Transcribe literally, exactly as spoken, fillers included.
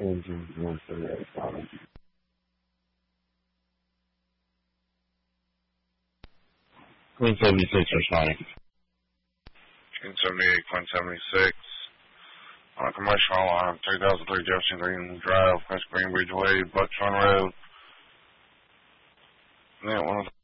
Engine one thirty-eight dollars. Queen seventy-six responding. Queen seventy-eight, Queen seventy-six. On a commercial on three thousand three Jefferson Green Drive, West Greenbridge Way, Buckshorn Road. Yeah, one of